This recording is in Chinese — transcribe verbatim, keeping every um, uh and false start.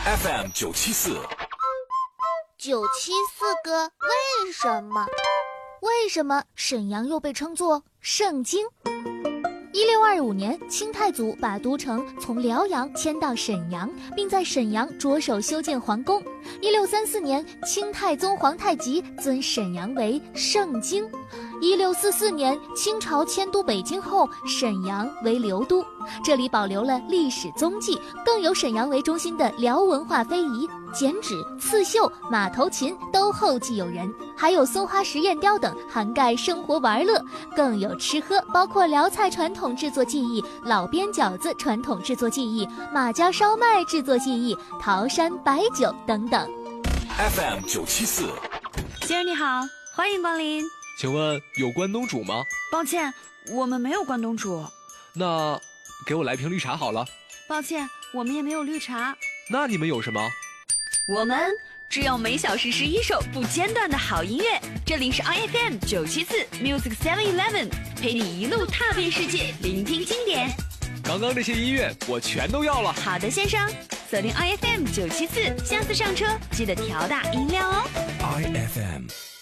F M 九七四， 九七四个为什么？为什么沈阳又被称作圣经？一六二五年，清太祖把都城从辽阳迁到沈阳，并在沈阳着手修建皇宫。一六三四年，清太宗皇太极尊沈阳为圣京。一六四四年，清朝迁都北京后，沈阳为流都，这里保留了历史踪迹，更有沈阳为中心的辽文化非遗，剪纸、刺绣、马头琴都后继有人，还有松花石砚雕等，涵盖生活玩乐，更有吃喝，包括辽菜传统制作技艺、老边饺子传统制作技艺、马家烧麦制作技艺、桃山白酒等等。 F M 九七四， 先生你好，欢迎光临。 请问有关东煮吗？ 抱歉，我们没有关东煮。 那给我来瓶绿茶好了。 抱歉，我们也没有绿茶。 那你们有什么？ 我们只有每小时十一首不间断的好音乐。这里是 I F M 九七四 Music Seven Eleven， 陪你一路踏遍世界，聆听经典。 刚刚这些音乐我全都要了。 好的，先生，锁定 I F M 九七四，下次上车记得调大音量哦。 I F M